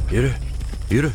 Yürü, yürü.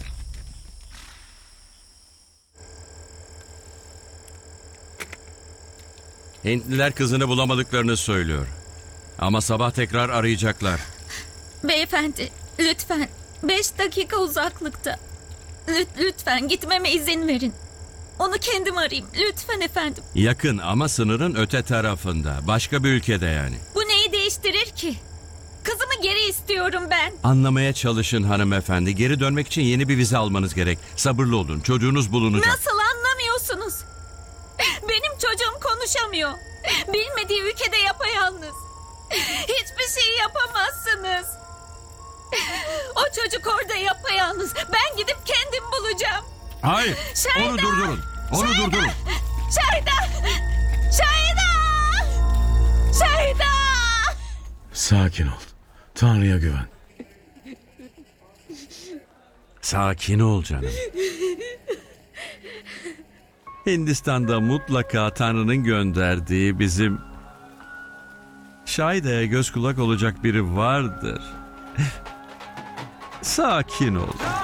Hintliler kızını bulamadıklarını söylüyor. Ama sabah tekrar arayacaklar. Beyefendi, lütfen 5 dakika uzaklıkta. Lütfen gitmeme izin verin. Onu kendim arayayım. Lütfen efendim. Yakın ama sınırın öte tarafında. Başka bir ülkede yani. Bu neyi değiştirir ki? Kızımı geri istiyorum ben. Anlamaya çalışın hanımefendi. Geri dönmek için yeni bir vize almanız gerek. Sabırlı olun. Çocuğunuz bulunacak. Nasıl anlamıyorsunuz? Benim çocuğum konuşamıyor. Bilmediği ülkede yapayalnız. Hiçbir şey yapamazsınız. O çocuk orada yapayalnız. Ben gidip kendim bulacağım. Hayır. Şahida! Onu durdurun. Onu durdurun. Şahida! Şahida! Şahida! Sakin ol. Tanrı'ya güven. Sakin ol canım. Hindistan'da mutlaka Tanrı'nın gönderdiği bizim Şahida'ya göz kulak olacak biri vardır. Sakin ol.